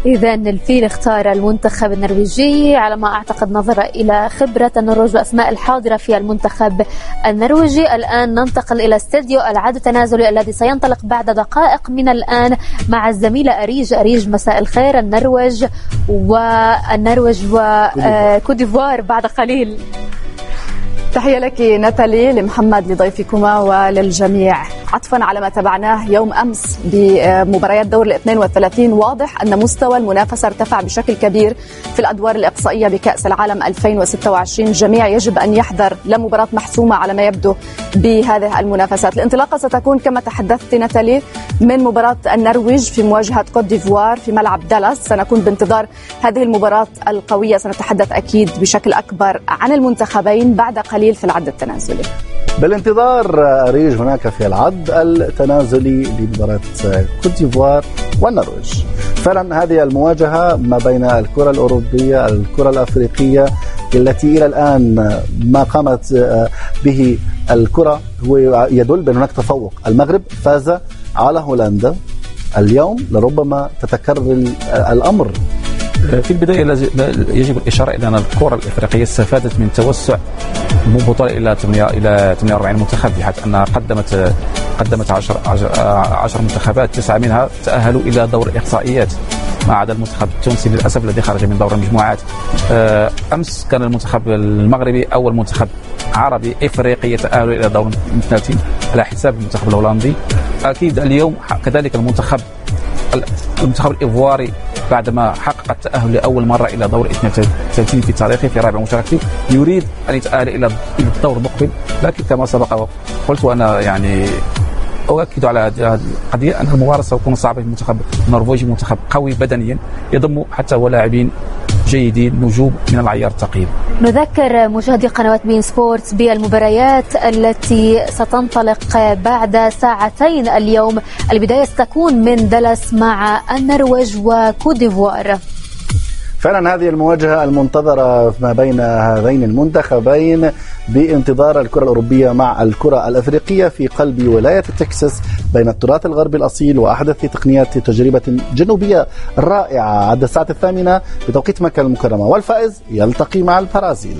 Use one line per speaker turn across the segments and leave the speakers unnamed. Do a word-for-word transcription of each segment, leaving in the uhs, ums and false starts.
إذا الفيل اختار المنتخب النرويجي على ما أعتقد نظرا إلى خبرة النرويج وأسماء الحاضرة في المنتخب النرويجي. الآن ننتقل إلى استديو العد التنازلي الذي سينطلق بعد دقائق من الآن مع الزميلة أريج. أريج مساء الخير. النرويج والنرويج وكوت ديفوار بعد قليل.
تحية لك ناتالي، لمحمد، لضيفكما وللجميع. عطفا على ما تابعناه يوم أمس بمباريات دور الاثنين والثلاثين، واضح أن مستوى المنافسة ارتفع بشكل كبير في الأدوار الإقصائية بكأس العالم ألفين وستة وعشرين. الجميع يجب أن يحذر لمباراة محسومة على ما يبدو بهذه المنافسات. الانطلاقة ستكون كما تحدثت ناتالي من مباراة النرويج في مواجهة كوت ديفوار في ملعب دالاس. سنكون بانتظار هذه المباراة القوية. سنتحدث أكيد بشكل أكبر عن المنتخبين بعد قليل في العد التنازلي.
بالانتظار أريج هناك في العد التنازلي لمباراة كوت ديفوار والنرويج. فعلا هذه المواجهة ما بين الكرة الأوروبية الكرة الأفريقية التي إلى الآن ما قامت به الكرة هو يدل بأن هناك تفوق. المغرب فاز على هولندا اليوم، لربما تتكرر الأمر.
في البداية يجب الإشارة إلى أن الكرة الإفريقية استفادت من توسع بطولة إلى إلى ثمانية وأربعين منتخب، بحيث أنها قدمت قدمت عشر عشر منتخبات، تسعة منها تأهلوا إلى دور الإقصائيات ما عدا المنتخب التونسي للأسف الذي خرج من دور المجموعات. أمس كان المنتخب المغربي أول منتخب عربي إفريقي يتأهل إلى دور الثلاثين على حساب المنتخب الهولندي. أكيد اليوم كذلك المنتخب المنتخب الإيفواري بعدما حقق التأهل لأول مرة إلى دور اثنين وثلاثين في تاريخه في رابع مشاركته يريد أن يتأهل إلى الدور المقبل. لكن كما سبق قلت وأنا يعني أؤكد على هذه القضية أن المباراة ستكون صعبة. المنتخب النرويجي منتخب قوي بدنيا يضم حتى ولاعبين جيدين نجوم من العيار الثقيل.
نذكر مشاهدي قنوات بين سبورتس بالمباريات التي ستنطلق بعد ساعتين اليوم. البداية ستكون من دالاس مع النرويج وكوت ديفوار.
فعلا هذه المواجهة المنتظرة ما بين هذين المنتخبين بانتظار الكرة الأوروبية مع الكرة الأفريقية في قلب ولاية تكساس بين التراث الغربي الأصيل وأحدث تقنيات تجربة جنوبية رائعة. عد الساعة الثامنة بتوقيت مكة المكرمة، والفائز يلتقي مع البرازيل.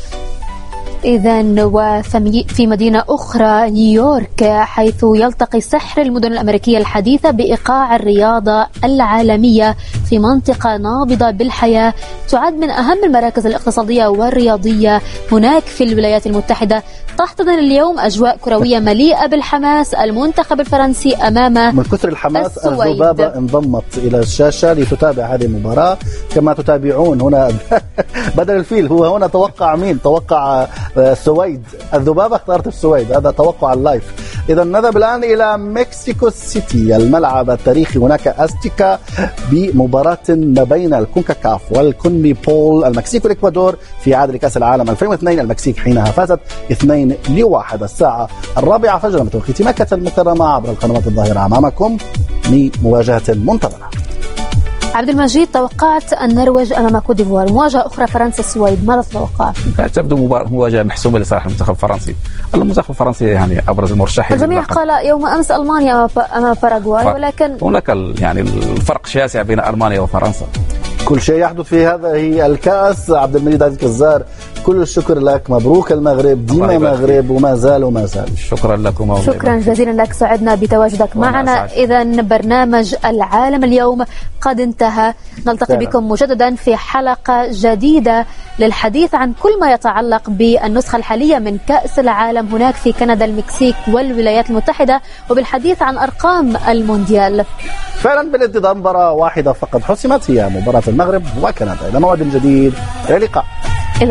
إذن وفي مدينة أخرى نيويورك، حيث يلتقي سحر المدن الأمريكية الحديثة بإيقاع الرياضة العالمية في منطقة نابضة بالحياة تعد من أهم المراكز الاقتصادية والرياضية هناك في الولايات المتحدة. تحتضن اليوم أجواء كروية مليئة بالحماس المنتخب الفرنسي أمام
من كثر الحماس الذبابة انضمت إلى الشاشة لتتابع هذه المباراة كما تتابعون هنا. بدل الفيل هو هنا توقع مين؟ توقع السويد. الذبابة اختارت السويد، هذا توقع اللايف. إذا نذهب الآن إلى مكسيكو سيتي الملعب التاريخي. هناك أستيكا بمباراة ما بين الكونكاكاف والكونمي بول. المكسيك والإكوادور في عاد كأس العالم ألفين واثنين، المكسيك حينها فازت اثنين لواحد. الساعة الرابعة فجرا بتوقيت مكة المكرمة عبر القنوات الظاهرة أمامكم لمواجهة منتظرة.
عبد المجيد، توقعت النرويج أمام كوت ديفوار، مواجهة أخرى فرنسا السويد، ماذا تتوقع؟
تبدو مواجهة محسومة لصالح المنتخب الفرنسي. المنتخب الفرنسي يعني أبرز المرشحين.
الجميع قال يوم أمس ألمانيا أمام باراغواي، ولكن
هناك يعني الفرق شاسع بين ألمانيا وفرنسا.
كل شيء يحدث في هذه الكأس. عبد المجيد عزيز كزار، كل الشكر لك. مبروك المغرب، ديما مغرب وما زال وما زال.
شكرا لكم.
شكرا جزيلا لك، سعدنا بتواجدك معنا. إذا برنامج العالم اليوم قد انتهى. نلتقي بكم مجددا في حلقة جديدة للحديث عن كل ما يتعلق بالنسخة الحالية من كأس العالم هناك في كندا، المكسيك والولايات المتحدة، وبالحديث عن أرقام المونديال.
فعلا بالانتظار مباراة واحدة فقط حسمت، هي مباراة المغرب وكندا. إلى موعد جديد، إلى اللقاء.